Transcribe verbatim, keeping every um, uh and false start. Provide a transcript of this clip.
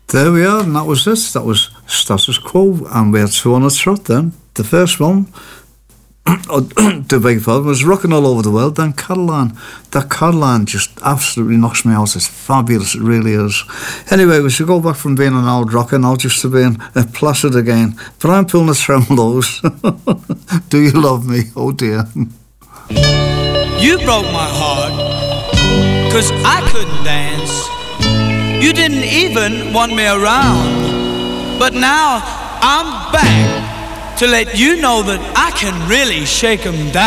There we are, and that was it. That was Status Quo, and we had two on the trot then. The first one, the big film, was Rocking All Over the World, then Caroline. That Caroline just absolutely knocks me out. It's fabulous, it really is. Anyway, we should go back from being an old rocker now just to being a placid again. Brian Pulner Tremolos. Do You Love Me? Oh dear. You broke my heart, 'cause I couldn't dance. You didn't even want me around. But now I'm back to let you know that I can really shake 'em down.